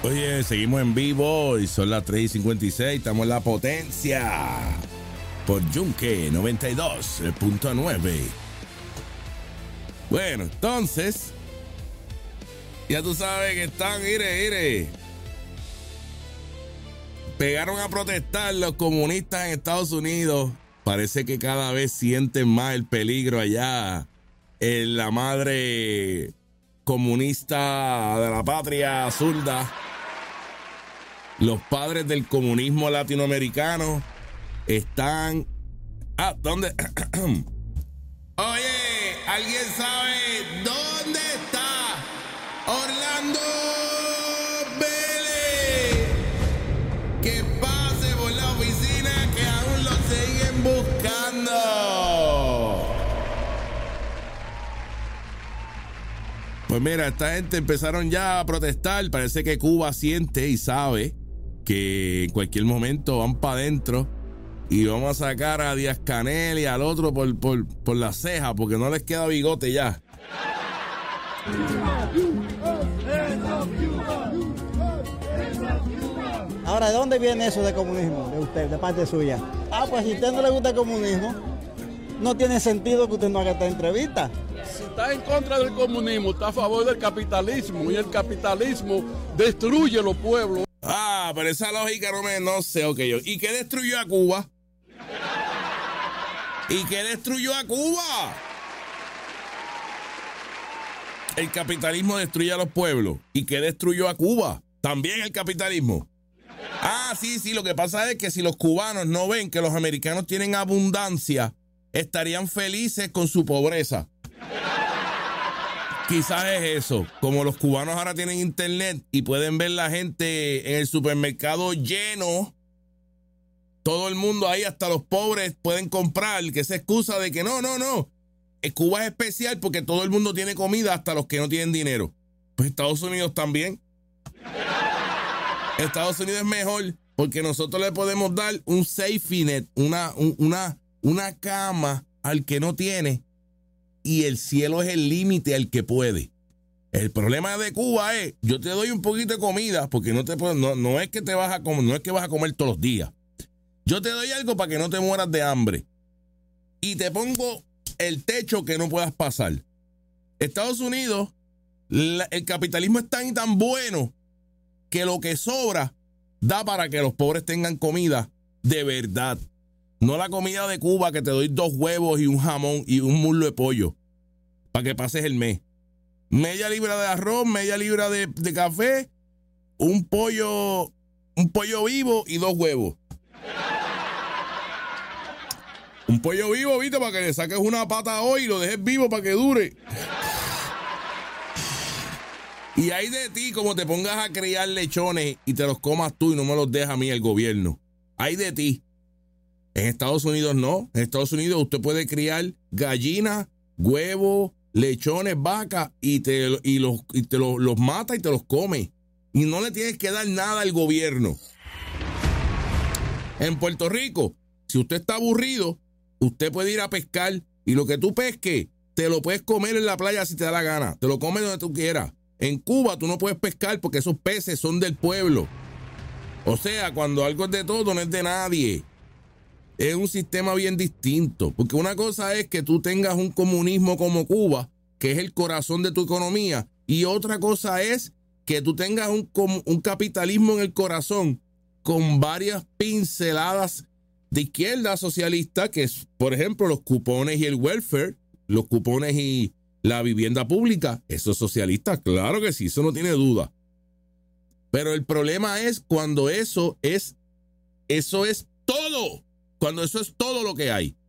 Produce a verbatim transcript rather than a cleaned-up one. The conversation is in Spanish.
Oye, seguimos en vivo y son las tres y cincuenta y seis. Estamos en La Potencia por Yunque noventa y dos punto nueve. Bueno, entonces, ya tú sabes que están, mire, mire. Pegaron a protestar los comunistas en Estados Unidos. Parece que cada vez sienten más el peligro allá en la madre comunista de la patria zurda. Los padres del comunismo latinoamericano están... Ah, ¿dónde? Oye, ¿alguien sabe dónde está Orlando Vélez? Que pase por la oficina que aún lo siguen buscando. Pues mira, esta gente empezaron ya a protestar. Parece que Cuba siente y sabe que en cualquier momento van para adentro y vamos a sacar a Díaz-Canel y al otro por, por, por la ceja, porque no les queda bigote ya. Ahora, ¿de dónde viene eso de comunismo de usted, de parte suya? Ah, pues si a usted no le gusta el comunismo, no tiene sentido que usted no haga esta entrevista. Si está en contra del comunismo, está a favor del capitalismo, y el capitalismo destruye los pueblos. Ah, pero esa lógica no me, no sé, ok. Yo. ¿Y qué destruyó a Cuba? ¿Y qué destruyó a Cuba? El capitalismo destruye a los pueblos. ¿Y qué destruyó a Cuba? También el capitalismo. Ah, sí, sí, lo que pasa es que si los cubanos no ven que los americanos tienen abundancia, estarían felices con su pobreza. Quizás es eso. Como los cubanos ahora tienen internet y pueden ver la gente en el supermercado lleno, todo el mundo ahí, hasta los pobres, pueden comprar, que esa excusa de que no, no, no. Cuba es especial porque todo el mundo tiene comida, hasta los que no tienen dinero. Pues Estados Unidos también. Estados Unidos es mejor porque nosotros le podemos dar un safety net, una, un, una, una cama al que no tiene. Y el cielo es el límite al que puede. El problema de Cuba es, yo te doy un poquito de comida, porque no te puedo, no, no es que te vas a comer, no es que vas a comer todos los días. Yo te doy algo para que no te mueras de hambre. Y te pongo el techo que no puedas pasar. Estados Unidos, la, el capitalismo es tan y tan bueno que lo que sobra da para que los pobres tengan comida de verdad. No la comida de Cuba que te doy dos huevos y un jamón y un muslo de pollo para que pases el mes. Media libra de arroz, media libra de, de café, un pollo, un pollo vivo y dos huevos. Un pollo vivo, ¿viste? Para que le saques una pata hoy y lo dejes vivo para que dure. Y hay de ti como te pongas a criar lechones y te los comas tú y no me los deja a mí el gobierno. Hay de ti. En Estados Unidos no. En Estados Unidos usted puede criar gallinas, huevos, lechones, vacas y te, y los, y te los, los mata y te los come. Y no le tienes que dar nada al gobierno. En Puerto Rico, si usted está aburrido, usted puede ir a pescar y lo que tú pesques, te lo puedes comer en la playa si te da la gana. Te lo comes donde tú quieras. En Cuba tú no puedes pescar porque esos peces son del pueblo. O sea, cuando algo es de todo, no es de nadie. Es un sistema bien distinto, porque una cosa es que tú tengas un comunismo como Cuba, que es el corazón de tu economía, y otra cosa es que tú tengas un, un capitalismo en el corazón con varias pinceladas de izquierda socialista, que es, por ejemplo, los cupones y el welfare, los cupones y la vivienda pública. Eso es socialista, claro que sí, eso no tiene duda. Pero el problema es cuando eso es, eso es todo. Cuando eso es todo lo que hay.